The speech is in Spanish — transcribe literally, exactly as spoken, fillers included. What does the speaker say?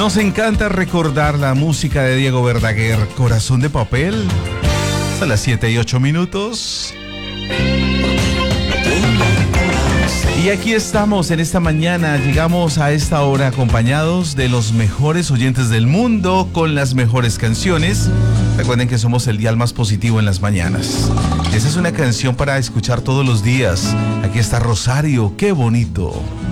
Nos encanta recordar la música de Diego Verdaguer, Corazón de Papel. Hasta las siete y ocho minutos. Y aquí estamos en esta mañana, llegamos a esta hora acompañados de los mejores oyentes del mundo con las mejores canciones. Recuerden que somos el dial más positivo en las mañanas. Esa es una canción para escuchar todos los días. Aquí está Rosario, qué bonito.